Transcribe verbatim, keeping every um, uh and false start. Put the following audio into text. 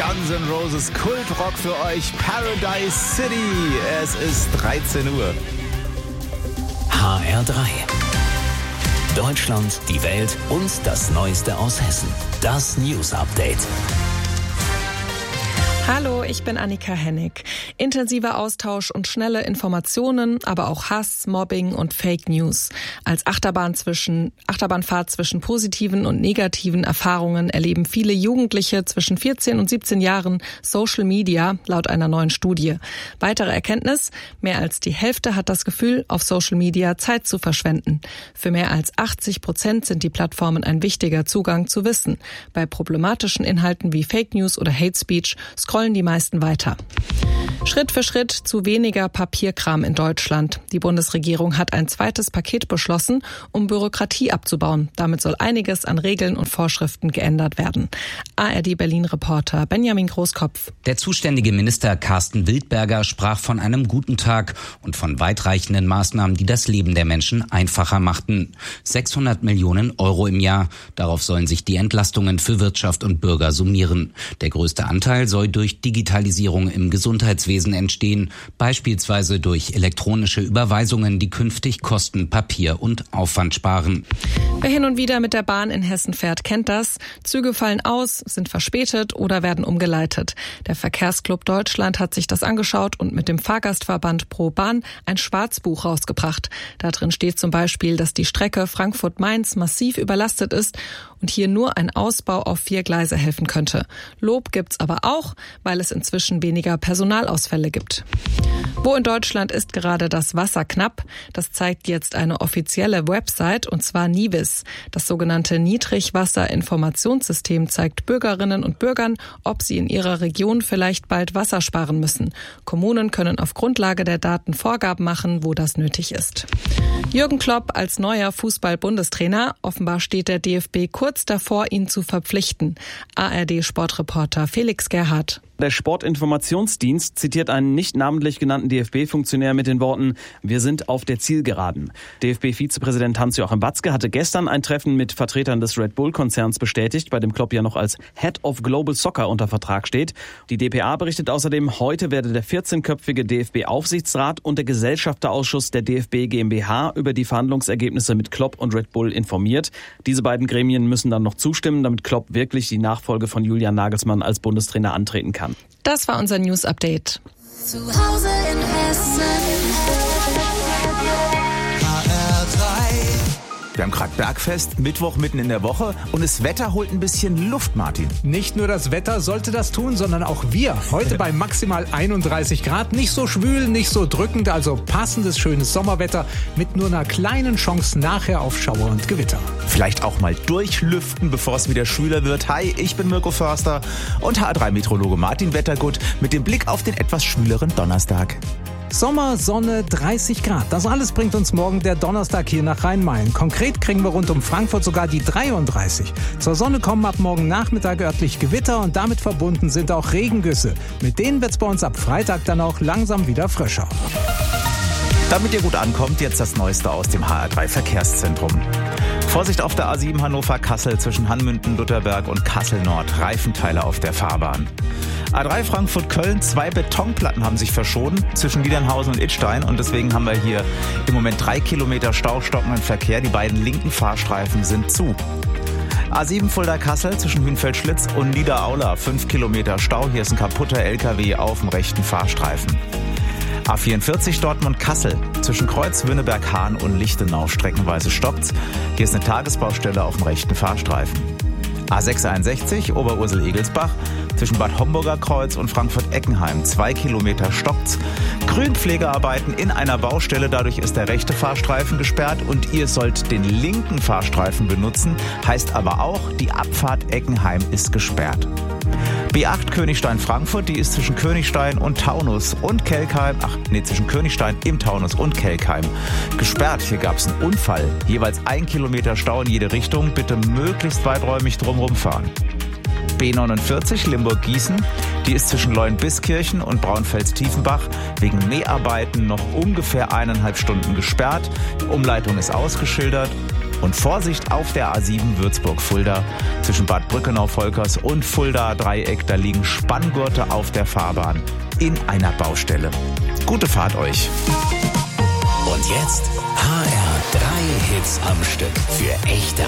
Guns N' Roses Kultrock für euch, Paradise City. Es ist dreizehn Uhr. H R drei. Deutschland, die Welt und das Neueste aus Hessen. Das News Update. Hallo, ich bin Annika Hennig. Intensiver Austausch und schnelle Informationen, aber auch Hass, Mobbing und Fake News. Als Achterbahn zwischen, Achterbahnfahrt zwischen positiven und negativen Erfahrungen erleben viele Jugendliche zwischen vierzehn und siebzehn Jahren Social Media, laut einer neuen Studie. Weitere Erkenntnis: Mehr als die Hälfte hat das Gefühl, auf Social Media Zeit zu verschwenden. Für mehr als achtzig Prozent sind die Plattformen ein wichtiger Zugang zu Wissen. Bei problematischen Inhalten wie Fake News oder Hate Speech scrollen die meisten weiter. Schritt für Schritt zu weniger Papierkram in Deutschland. Die Bundesregierung hat ein zweites Paket beschlossen, um Bürokratie abzubauen. Damit soll einiges an Regeln und Vorschriften geändert werden. A R D Berlin-Reporter Benjamin Großkopf. Der zuständige Minister Carsten Wildberger sprach von einem guten Tag und von weitreichenden Maßnahmen, die das Leben der Menschen einfacher machten. sechshundert Millionen Euro im Jahr. Darauf sollen sich die Entlastungen für Wirtschaft und Bürger summieren. Der größte Anteil soll durch Digitalisierung im Gesundheitswesen entstehen, beispielsweise durch elektronische Überweisungen, die künftig Kosten, Papier und Aufwand sparen. Wer hin und wieder mit der Bahn in Hessen fährt, kennt das. Züge fallen aus, sind verspätet oder werden umgeleitet. Der Verkehrsclub Deutschland hat sich das angeschaut und mit dem Fahrgastverband Pro Bahn ein Schwarzbuch rausgebracht. Da drin steht zum Beispiel, dass die Strecke Frankfurt-Mainz massiv überlastet ist und hier nur ein Ausbau auf vier Gleise helfen könnte. Lob gibt's aber auch, weil es inzwischen weniger Personalausfälle gibt. Wo in Deutschland ist gerade das Wasser knapp? Das zeigt jetzt eine offizielle Website, und zwar Nivis. Das sogenannte Niedrigwasserinformationssystem zeigt Bürgerinnen und Bürgern, ob sie in ihrer Region vielleicht bald Wasser sparen müssen. Kommunen können auf Grundlage der Daten Vorgaben machen, wo das nötig ist. Jürgen Klopp als neuer Fußball-Bundestrainer. Offenbar steht der D F B kurz davor, ihn zu verpflichten. A R D-Sportreporter Felix Gerhardt. Der Sportinformationsdienst zitiert einen nicht namentlich genannten D F B-Funktionär mit den Worten: Wir sind auf der Zielgeraden. D F B-Vizepräsident Hans-Joachim Watzke hatte gestern ein Treffen mit Vertretern des Red Bull-Konzerns bestätigt, bei dem Klopp ja noch als Head of Global Soccer unter Vertrag steht. Die D P A berichtet außerdem, heute werde der vierzehnköpfige D F B-Aufsichtsrat und der Gesellschafterausschuss der D F B GmbH über die Verhandlungsergebnisse mit Klopp und Red Bull informiert. Diese beiden Gremien müssen dann noch zustimmen, damit Klopp wirklich die Nachfolge von Julian Nagelsmann als Bundestrainer antreten kann. Das war unser News Update. Zu Hause in Hessen. H R drei. Wir haben gerade Bergfest, Mittwoch mitten in der Woche und das Wetter holt ein bisschen Luft, Martin. Nicht nur das Wetter sollte das tun, sondern auch wir. Heute bei maximal einunddreißig Grad. Nicht so schwül, nicht so drückend, also passendes, schönes Sommerwetter mit nur einer kleinen Chance nachher auf Schauer und Gewitter. Vielleicht auch mal durchlüften, bevor es wieder schwüler wird. Hi, ich bin Mirko Förster und H R drei Meteorologe Martin Wettergut mit dem Blick auf den etwas schwüleren Donnerstag. Sommer, Sonne, dreißig Grad. Das alles bringt uns morgen der Donnerstag hier nach Rhein-Main. Konkret kriegen wir rund um Frankfurt sogar die dreiunddreißig. Zur Sonne kommen ab morgen Nachmittag örtlich Gewitter und damit verbunden sind auch Regengüsse. Mit denen wird's bei uns ab Freitag dann auch langsam wieder frischer. Damit ihr gut ankommt, jetzt das Neueste aus dem H R drei Verkehrszentrum. Vorsicht auf der A sieben Hannover-Kassel zwischen Hanmünden-Lutherberg und Kassel-Nord. Reifenteile auf der Fahrbahn. A drei Frankfurt-Köln, zwei Betonplatten haben sich verschoben zwischen Liedernhausen und Idstein und deswegen haben wir hier im Moment drei Kilometer Stau, stockenden Verkehr. Die beiden linken Fahrstreifen sind zu. A sieben Fulda-Kassel zwischen Hünfeld-Schlitz und Niederaula, fünf Kilometer Stau. Hier ist ein kaputter L K W auf dem rechten Fahrstreifen. A vierundvierzig Dortmund-Kassel zwischen Kreuz-Wünneberg-Hahn und Lichtenau streckenweise stoppt's. Hier ist eine Tagesbaustelle auf dem rechten Fahrstreifen. A sechshunderteinundsechzig Oberursel-Egelsbach zwischen Bad Homburger Kreuz und Frankfurt-Eckenheim. Zwei Kilometer stopпт's. Grünpflegearbeiten in einer Baustelle, dadurch ist der rechte Fahrstreifen gesperrt und ihr sollt den linken Fahrstreifen benutzen. Heißt aber auch, die Abfahrt Eckenheim ist gesperrt. B acht Königstein-Frankfurt, die ist zwischen Königstein und Taunus und Kelkheim, ach nee, zwischen Königstein im Taunus und Kelkheim gesperrt. Hier gab es einen Unfall. Jeweils ein Kilometer Stau in jede Richtung. Bitte möglichst weiträumig drumherum fahren. B neunundvierzig Limburg-Gießen, die ist zwischen Leuenbiskirchen und Braunfels-Tiefenbach wegen Mäharbeiten noch ungefähr eineinhalb Stunden gesperrt. Die Umleitung ist ausgeschildert. Und Vorsicht auf der A sieben Würzburg-Fulda. Zwischen Bad Brückenau-Volkers und Fulda-Dreieck, da liegen Spanngurte auf der Fahrbahn in einer Baustelle. Gute Fahrt euch. Und jetzt H R drei Hits am Stück für echte